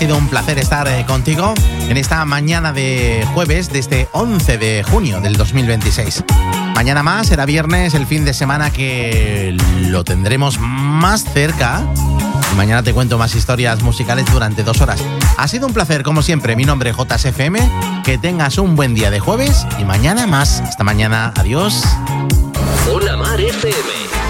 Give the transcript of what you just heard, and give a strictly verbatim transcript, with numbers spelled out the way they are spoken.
sido un placer estar eh, contigo en esta mañana de jueves de este once de junio del dos mil veintiséis. Mañana más, será viernes, el fin de semana que lo tendremos más cerca. Y mañana te cuento más historias musicales durante dos horas. Ha sido un placer, como siempre. Mi nombre es J S F M. Que tengas un buen día de jueves y mañana más. Hasta mañana. Adiós. Una Mar F M.